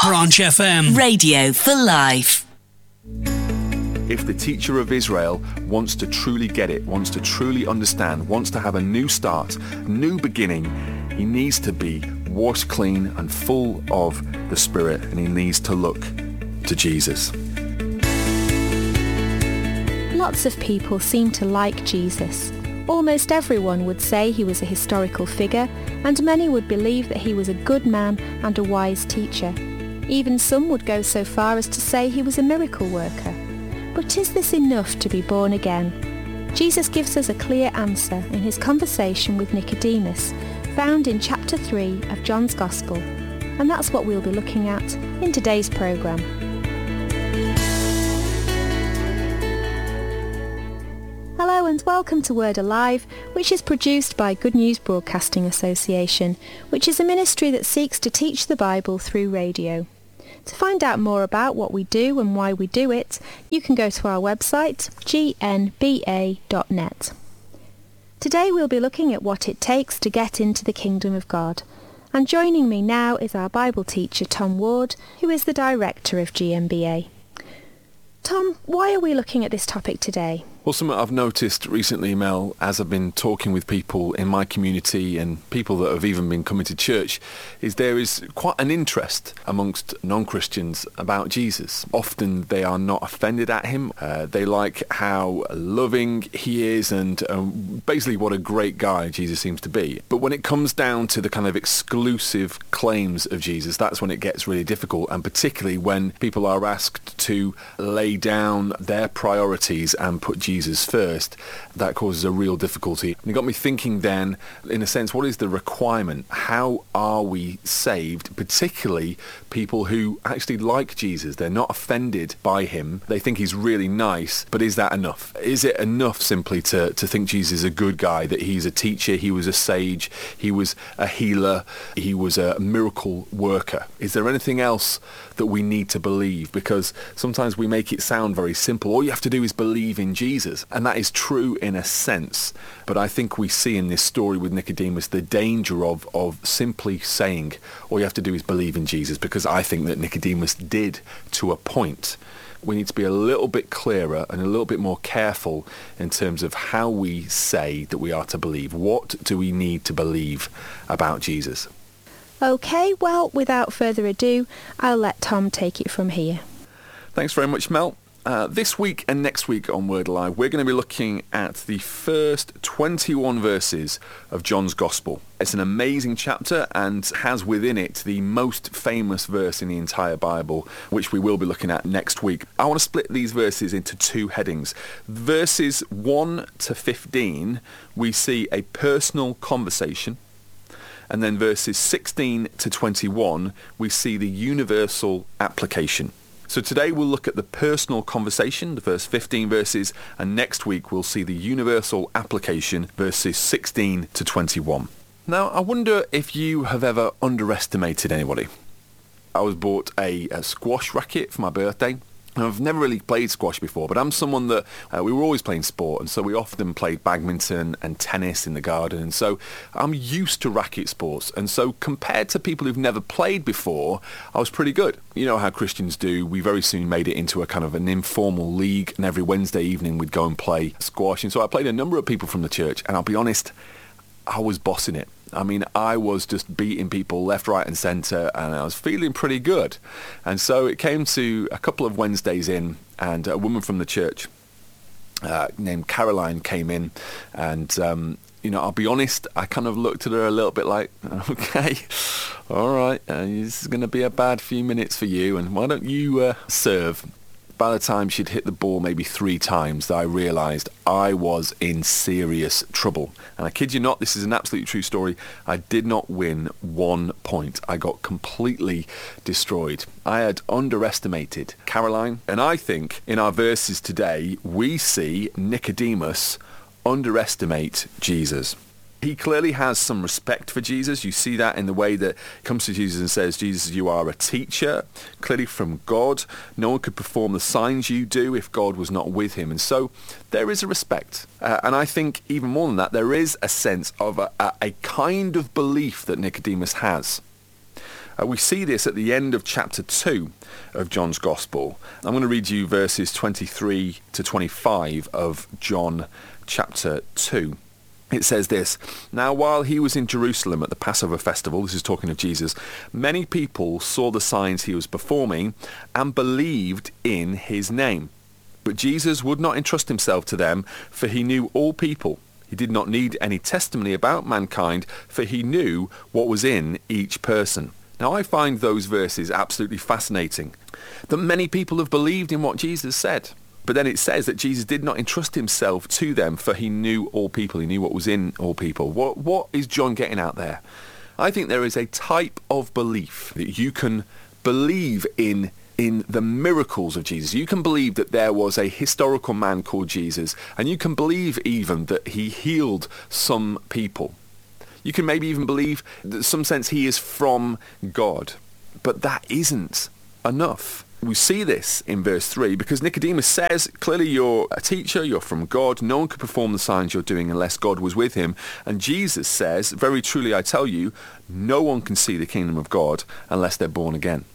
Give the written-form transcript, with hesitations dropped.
Branch FM. Radio for life. If the teacher of Israel wants to truly get it, wants to truly understand, wants to have a new start, new beginning, he needs to be washed clean and full of the Spirit, and he needs to look to Jesus. Lots of people seem to like Jesus. Almost everyone would say he was a historical figure, and many would believe that he was a good man and a wise teacher. Even some would go so far as to say he was a miracle worker. But is this enough to be born again? Jesus gives us a clear answer in his conversation with Nicodemus, found in chapter 3 of John's Gospel. And that's what we'll be looking at in today's programme. Hello and welcome to Word Alive, which is produced by Good News Broadcasting Association, which is a ministry that seeks to teach the Bible through radio. To find out more about what we do and why we do it, you can go to our website, gnba.net. Today we'll be looking at what it takes to get into the Kingdom of God. And joining me now is our Bible teacher, Tom Ward, who is the director of GNBA. Tom, why are we looking at this topic today? Well, something I've noticed recently, Mel, as I've been talking with people in my community and people that have even been coming to church, is there is quite an interest amongst non-Christians about Jesus. Often they are not offended at him. They like how loving he is and basically what a great guy Jesus seems to be. But when it comes down to the kind of exclusive claims of Jesus, that's when it gets really difficult, and particularly when people are asked to lay down their priorities and put Jesus first, that causes a real difficulty. And it got me thinking then, in a sense, what is the requirement? How are we saved, particularly people who actually like Jesus? They're not offended by him. They think he's really nice, but is that enough? Is it enough simply to think Jesus is a good guy, that he's a teacher, he was a sage, he was a healer, he was a miracle worker? Is there anything else that we need to believe? Because sometimes we make it sound very simple. All you have to do is believe in Jesus. And that is true in a sense. But I think we see in this story with Nicodemus the danger of simply saying, all you have to do is believe in Jesus, because I think that Nicodemus did to a point. We need to be a little bit clearer and a little bit more careful in terms of how we say that we are to believe. What do we need to believe about Jesus? Okay, well, without further ado, I'll let Tom take it from here. Thanks very much, Mel. This week and next week on Word Alive, we're going to be looking at the first 21 verses of John's Gospel. It's an amazing chapter and has within it the most famous verse in the entire Bible, which we will be looking at next week. I want to split these verses into two headings. Verses 1 to 15, we see a personal conversation. And then verses 16 to 21, we see the universal application. So today we'll look at the personal conversation, the first 15 verses, and next week we'll see the universal application, verses 16 to 21. Now, I wonder if you have ever underestimated anybody. I was bought a squash racket for my birthday. I've never really played squash before, but I'm someone that we were always playing sport, and so we often played badminton and tennis in the garden, and so I'm used to racket sports. And so compared to people who've never played before, I was pretty good. You know how Christians do. We very soon made it into a kind of an informal league, and every Wednesday evening we'd go and play squash. And so I played a number of people from the church, and I'll be honest, I was bossing it. I mean, I was just beating people left, right and centre, and I was feeling pretty good. And so it came to a couple of Wednesdays in, and a woman from the church named Caroline came in, and I'll be honest, I kind of looked at her a little bit like, okay, all right, this is going to be a bad few minutes for you, and why don't you serve? By the time she'd hit the ball maybe 3 times, I realised I was in serious trouble. And I kid you not, this is an absolutely true story. I did not win 1 point. I got completely destroyed. I had underestimated Caroline. And I think in our verses today, we see Nicodemus underestimate Jesus. He clearly has some respect for Jesus. You see that in the way that he comes to Jesus and says, Jesus, you are a teacher, clearly from God. No one could perform the signs you do if God was not with him. And so there is a respect. And I think even more than that, there is a sense of a kind of belief that Nicodemus has. We see this at the end of chapter 2 of John's Gospel. I'm going to read you verses 23 to 25 of John chapter 2. It says this, "Now while he was in Jerusalem at the Passover festival," this is talking of Jesus, "many people saw the signs he was performing and believed in his name. But Jesus would not entrust himself to them, for he knew all people. He did not need any testimony about mankind, for he knew what was in each person." Now I find those verses absolutely fascinating, that many people have believed in what Jesus said. But then it says that Jesus did not entrust himself to them, for he knew all people. He knew what was in all people. What is John getting out there? I think there is a type of belief that you can believe in the miracles of Jesus. You can believe that there was a historical man called Jesus, and you can believe even that he healed some people. You can maybe even believe that in some sense he is from God. But that isn't enough. We see this in verse 3 because Nicodemus says, clearly you're a teacher, you're from God, no one could perform the signs you're doing unless God was with him. And Jesus says, very truly I tell you, no one can see the kingdom of God unless they're born again.